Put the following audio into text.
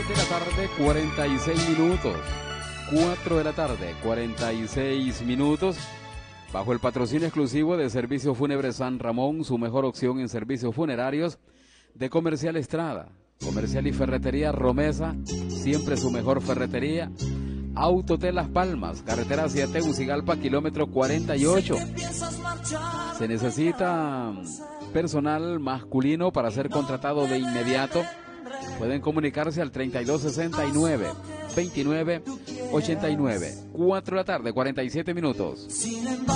de la tarde, 46 minutos. 4 de la tarde, 46 minutos. Bajo el patrocinio exclusivo de Servicio Fúnebre San Ramón, su mejor opción en servicios funerarios, de Comercial Estrada, Comercial y Ferretería Romesa, siempre su mejor ferretería. Autotel Las Palmas, carretera hacia Tegucigalpa, kilómetro 48. Se necesita personal masculino para ser contratado de inmediato. Pueden comunicarse al 3269-2989. 4 de la tarde, 47 minutos.